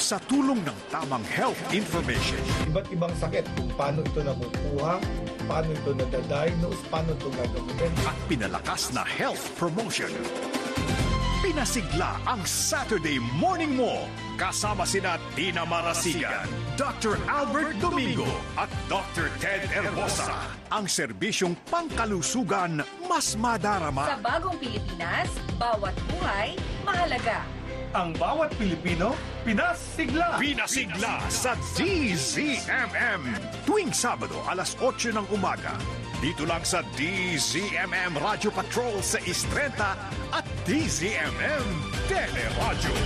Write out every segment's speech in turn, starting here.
sa tulong ng tamang health information. Iba't ibang sakit, kung paano ito nakukuha, paano ito nadadiagnose, paano ito gagawin. At pinalakas na health promotion. Pinasigla ang Saturday Morning Mo kasama sina Tina Marasigan, Dr. Albert Domingo at Dr. Ted Herbosa. Ang serbisyong pangkalusugan mas madarama. Sa bagong Pilipinas, bawat buhay mahalaga. Ang bawat Pilipino, pinasigla. Pinasigla sa DZMM. Tuwing Sabado, alas 8 ng umaga. Dito lang sa DZMM Radio Patrol sa Istrenta at DZMM Teleradyo.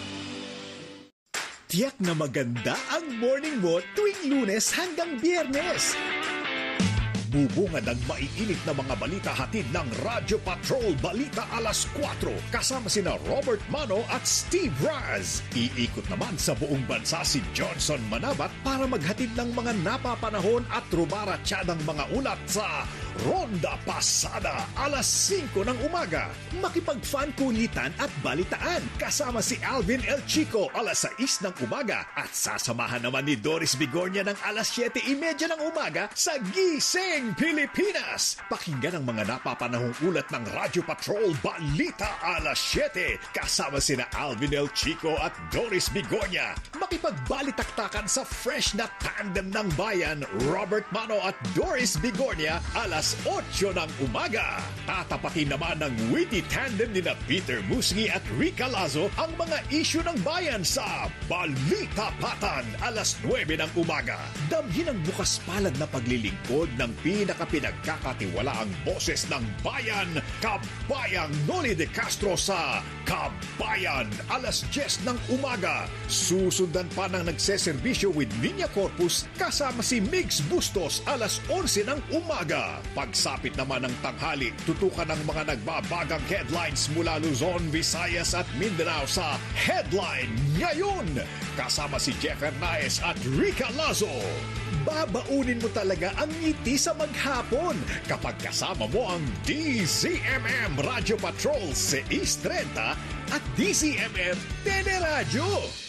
Tiyak na maganda ang morning mo tuwing Lunes hanggang Biyernes. Bubungad ang maiinit na mga balita hatid ng Radyo Patrol Balita alas 4 kasama sina Robert Mano at Steve Raz. Iikot naman sa buong bansa si Johnson Manabat para maghatid ng mga napapanahon at rumaratsyadang mga ulat sa Ronda Pasada alas 5 ng umaga. Makipag-fan kulitan at balitaan kasama si Alvin El Chico alas 6 ng umaga at sasamahan naman ni Doris Bigornia ng alas 7:30 ng umaga sa Gising Pilipinas. Pakinggan ang mga napapanahong ulat ng Radyo Patrol Balita alas 7 kasama sina Alvin El Chico at Doris Bigornia. Makipagbalitaktakan sa fresh na tandem ng bayan Robert Mano at Doris Bigornia alas 8 ng umaga. Tatapatin naman ng witty tandem nina Peter Musngi at Rica Lazo ang mga isyu ng bayan sa Balita Patan alas 9 ng umaga. Damhin ang bukas palad na paglilingkod ng pinakapinagkakatiwalaang boses ng bayan, Kabayang Noli de Castro sa Kabayan alas 10 ng umaga. Susundan pa ng nagseserbisyo with Niña Corpus kasama si Migs Bustos alas 11 ng umaga. Pagsapit naman ng tanghali, tutukan ng mga nagbabagang headlines mula Luzon, Visayas at Mindanao sa Headline Ngayon. Kasama si Jeff Hernaez at Rica Lazo. Babaunin mo talaga ang ngiti sa maghapon kapag kasama mo ang DZMM Radio Patrol sa Istrenta at DZMM Teleradyo.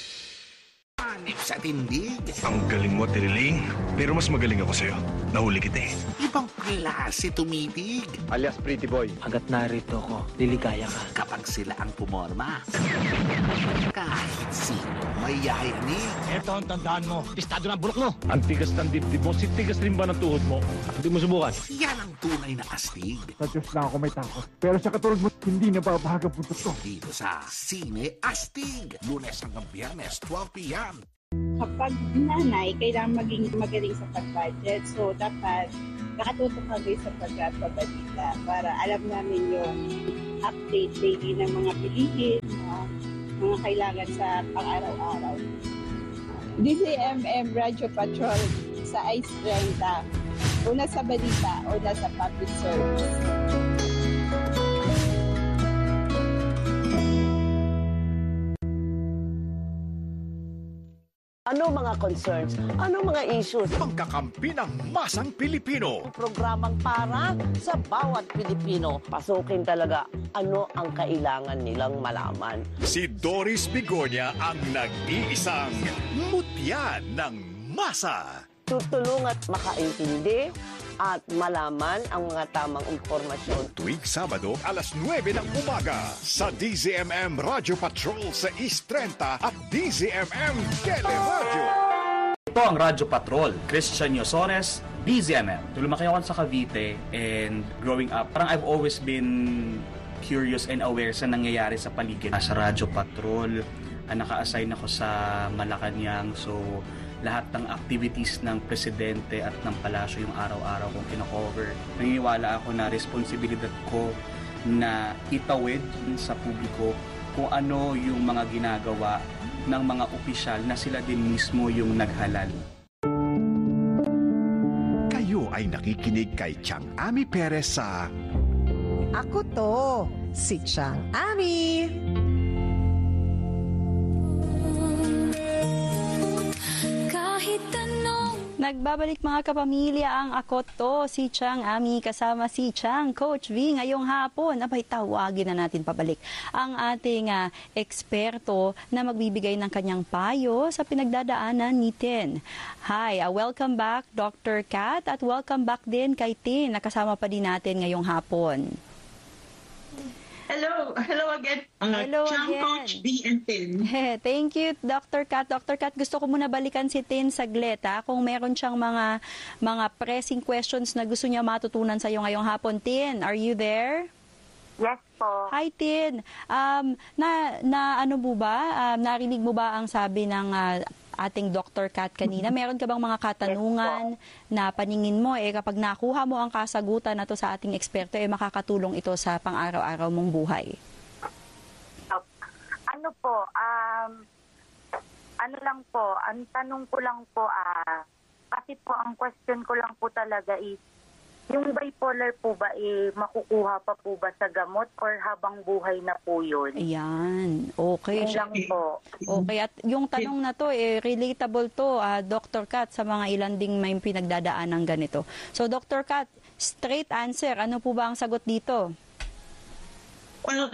Hanip sa tindig. Ang galing mo, Tiriling. Pero mas magaling ako sa'yo. Nahuli kita eh. Ibang klase tumitig. Alias Pretty Boy. Hanggat narito ako, liligaya ka. Kapag sila ang pumorma. Kahit sino may yayanig. Eto ang tandaan mo. Pistado ng bulok mo. Ang tigas ng dibdib mo, tigas rin ba ng tuhod mo? Hindi mo subukan. Yan ang tunay na astig. Sa Diyos lang ako may takot. Pero sa katulad mo, hindi na babahag ang buntot ko. Dito sa Sine Astig. Lunes hanggang Biyernes, 12 p.m. Kapag nanay, kailangan maging magaling sa pag-budget. So, dapat nakatutok kami sa pagbabalita para alam namin yung update daily ng mga bilihin, mga kailangan sa pang-araw-araw. DZMM Radio Patrol sa Ice 30. Una sa balita, una sa public service. Ano mga concerns? Ano mga issues? Pangkakampi ng masang Pilipino. Programang para sa bawat Pilipino. Pasukin talaga ano ang kailangan nilang malaman. Si Doris Bigornia ang nag-iisang mutya ng masa. Tutulong at makaintindi at malaman ang mga tamang impormasyon. Tuwing Sabado, alas 9 ng umaga sa DZMM Radio Patrol sa East 30 at DZMM Teleradyo. Ito ang Radyo Patrol, Christian Yosores, DZMM. Lumaki ako sa Cavite and growing up, parang I've always been curious and aware sa nangyayari sa paligid. Sa Radyo Patrol, naka-assign ako sa Malacanang, so lahat ng activities ng presidente at ng palasyo yung araw-araw kong kino-cover. Naniniwala ako na responsibilidad ko na itawid sa publiko kung ano yung mga ginagawa ng mga opisyal na sila din mismo yung naghalal. Kayo ay nakikinig kay Chang Ami Perez sa Ako to, si Chang Ami. Nagbabalik mga kapamilya ang Ako To, si Chang Ami kasama si Chang Coach V ngayong hapon. Abay, tawagin na natin pabalik ang ating eksperto na magbibigay ng kanyang payo sa pinagdadaanan ni Tin. Hi, welcome back Dr. Kat at welcome back din kay Tin. Nakasama pa din natin ngayong hapon. Hello again. Hello Chang again. Coach B and Tin. Thank you, Dr. Kat. Dr. Kat, gusto ko muna balikan si Tin saglit. Kung meron siyang mga pressing questions na gusto niya matutunan sa iyo ngayong hapon. Tin, are you there? Yes po. Hi, Tin. Narinig mo ba ang sabi ng ating Dr. Kat kanina? Meron ka bang mga katanungan na paningin mo kapag nakuha mo ang kasagutan na to sa ating eksperto makakatulong ito sa pang-araw-araw mong buhay? Ang tanong ko lang po, kasi po ang question ko lang po talaga is, yung bipolar po ba, makukuha pa po ba sa gamot or habang buhay na po yun? Ayan. Okay. Yun lang po. Okay. At yung tanong na to, relatable to, Dr. Kat, sa mga ilan ding may pinagdadaan ng ganito. So, Dr. Kat, straight answer. Ano po ba ang sagot dito? Well,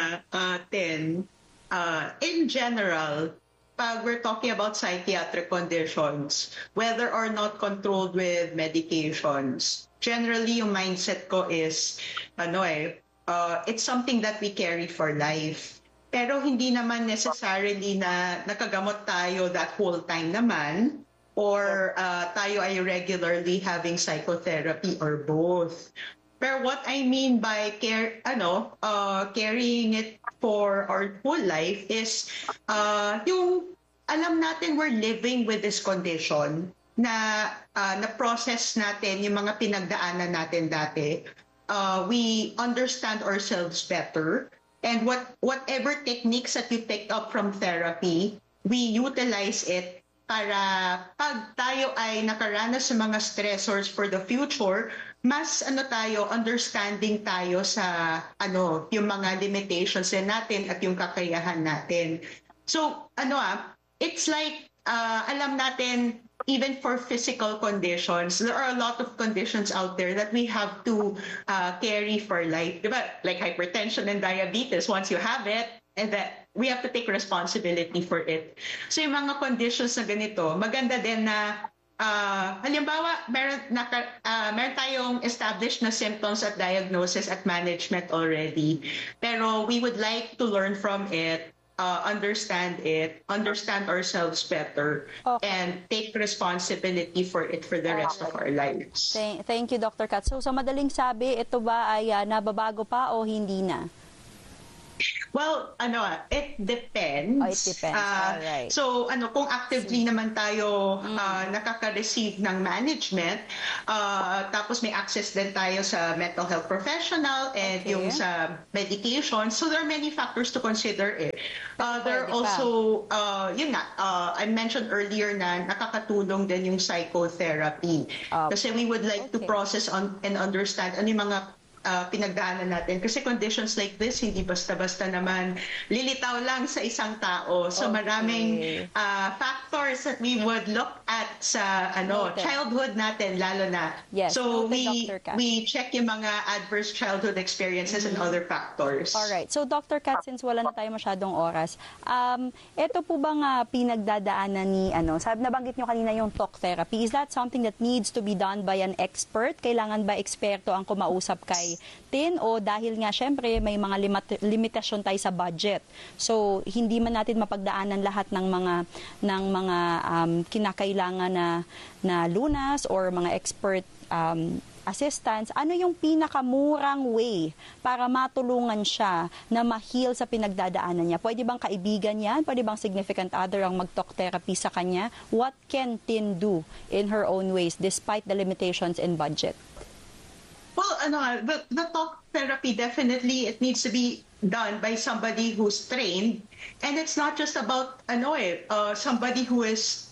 Tin, in general, pag we're talking about psychiatric conditions, whether or not controlled with medications, generally yung mindset ko is, it's something that we carry for life. Pero hindi naman necessarily na nakagamot tayo that whole time naman, or tayo ay regularly having psychotherapy or both. Pero what I mean by carrying it for our whole life is yung alam natin we're living with this condition na na-process natin yung mga pinagdaanan natin dati. We understand ourselves better, and whatever techniques that we picked up from therapy, we utilize it para pag tayo ay nakaranas sa mga stressors for the future, mas understanding tayo sa yung mga limitations natin at yung kakayahan natin. So it's like alam natin, even for physical conditions, there are a lot of conditions out there that we have to carry for life. Diba? Like hypertension and diabetes, once you have it, and that we have to take responsibility for it. So yung mga conditions na ganito, maganda din na halimbawa, meron tayong established na symptoms at diagnosis at management already. Pero we would like to learn from it, understand ourselves better, and take responsibility for it for the rest of our lives. Thank you, Dr. Kat. So, sa madaling sabi, ito ba ay nababago pa o hindi na? Well, it depends. It depends. Alright. So, kung actively naman tayo nakaka-receive ng management, tapos may access din tayo sa mental health professional and yung sa medication. So, there are many factors to consider. There are also, I mentioned earlier na nakakatulong din yung psychotherapy. Kasi we would like to process and understand ano yung mga pinagdaanan natin. Kasi conditions like this, hindi basta-basta naman lilitaw lang sa isang tao. So maraming factors that we would look at sa childhood natin, lalo na. Yes. So we check yung mga adverse childhood experiences and other factors. Alright. So Dr. Kat, since wala na tayo masyadong oras, ito po bang pinagdadaanan ni, nabanggit nyo kanina yung talk therapy, is that something that needs to be done by an expert? Kailangan ba eksperto ang kumausap kay Tin, o dahil nga syempre may mga limitasyon tayo sa budget, so hindi man natin mapagdaanan lahat ng mga kinakailangan na lunas or mga expert assistance, ano yung pinakamurang way para matulungan siya na ma-heal sa pinagdadaanan niya? Pwede bang kaibigan yan? Pwede bang significant other ang mag-talk therapy sa kanya? What can Tin do in her own ways despite the limitations in budget? Well, the talk therapy, definitely it needs to be done by somebody who's trained, and it's not just about somebody who is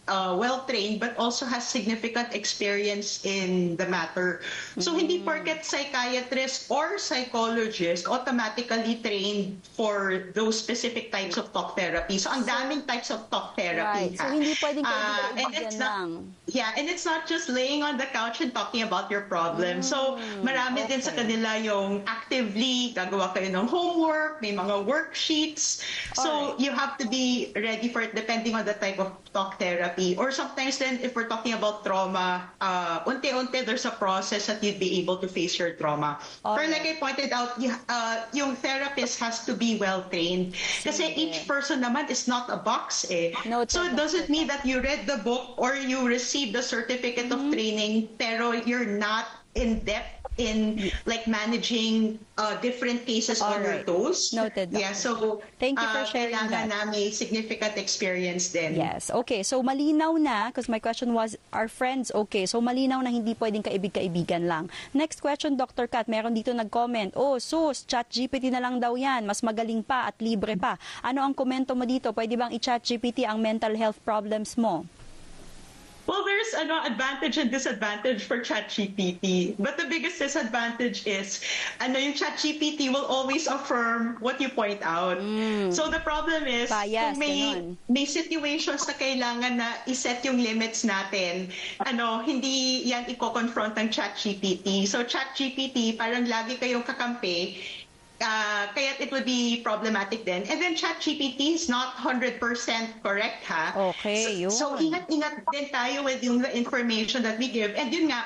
well-trained but also has significant experience in the matter. So hindi porket psychiatrist or psychologist automatically trained for those specific types of talk therapy. So ang daming types of talk therapy. Right. So hindi pwedeng and it's not just laying on the couch and talking about your problem. So marami din sa kanila yung actively gagawa kayo ng homework, may mga worksheets. So you have to be ready for it depending on the type of talk therapy. Or sometimes then if we're talking about trauma, unti-unti there's a process that you'd be able to face your trauma. But like I pointed out, yung therapist has to be well-trained. Kasi each person naman is not a box eh. So it doesn't mean that you read the book or you received the certificate of training pero you're not in depth in like managing different cases on your toes. Noted. Yeah, so thank you for sharing that. Na may significant experience din. Yes. Okay, so malinaw na, because my question was, are friends okay? So malinaw na hindi pwedeng kaibig-kaibigan lang. Next question, Dr. Kat, meron dito nag-comment, sus, ChatGPT na lang daw yan, mas magaling pa at libre pa. Ano ang komento mo dito? Pwede bang i-ChatGPT ang mental health problems mo? Well, there's an advantage and disadvantage for ChatGPT. But the biggest disadvantage is, yung ChatGPT will always affirm what you point out. So the problem is, kung may situations na kailangan na iset yung limits natin, hindi yan i-confront ng ChatGPT. So ChatGPT, parang lagi kayong kakampi, kaya it would be problematic then. And then ChatGPT is not 100% correct, ha? Okay, yun. So ingat-ingat din tayo with yung the information that we give. And yun nga,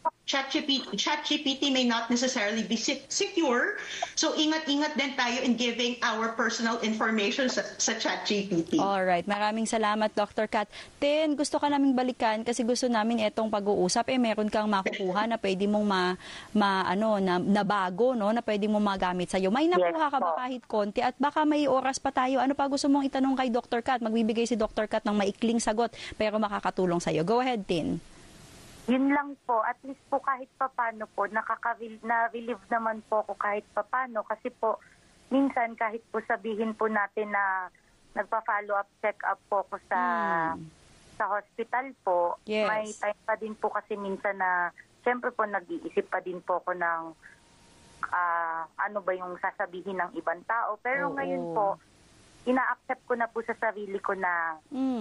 ChatGPT may not necessarily be secure. So ingat-ingat din tayo in giving our personal information sa ChatGPT. Alright, maraming salamat, Dr. Kat. Tin, gusto ka naming balikan kasi gusto namin itong pag-uusap. Meron kang makukuha na pwede mong na bago, no? Na pwede mong magamit sa'yo. May nakuha ka ba kahit konti? At baka may oras pa tayo. Ano pa gusto mong itanong kay Dr. Kat? Magbibigay si Dr. Kat ng maikling sagot pero makakatulong sa'yo. Go ahead, Tin. Yun lang po, at least po kahit papano po, na-relieve naman po ako kahit papano kasi po, minsan kahit po sabihin po natin na nagpa-follow up, check up po ako sa hospital po, may time pa din po kasi minsan na, syempre po nag-iisip pa din po ako ng ano ba yung sasabihin ng ibang tao. Pero ngayon po, ina-accept ko na po sa sarili ko na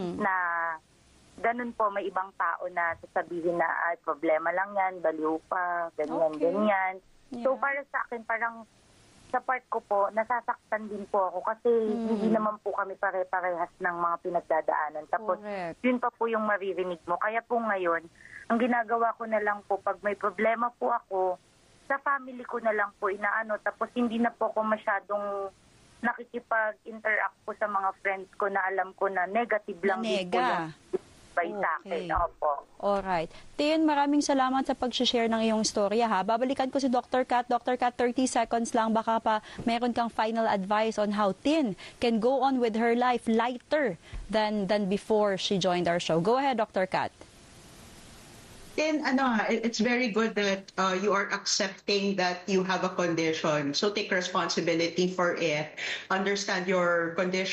ganun po, may ibang tao na sasabihin na problema lang yan, baliw pa, ganyan. So para sa akin, parang sa part ko po, nasasaktan din po ako kasi hindi naman po kami pare-parehas ng mga pinagdadaanan. Tapos yun pa po yung maririnig mo. Kaya po ngayon, ang ginagawa ko na lang po, pag may problema po ako, sa family ko na lang po inaano. Tapos hindi na po ako masyadong nakikipag-interact po sa mga friends ko na alam ko na negative lang din po yung sa akin. Opo. Alright. Tin, maraming salamat sa pag-share ng iyong storya, ha. Babalikan ko si Dr. Kat. Dr. Kat, 30 seconds lang. Baka pa meron kang final advice on how Tin can go on with her life lighter than before she joined our show. Go ahead, Dr. Kat. Then, it's very good that you are accepting that you have a condition. So take responsibility for it. Understand your condition.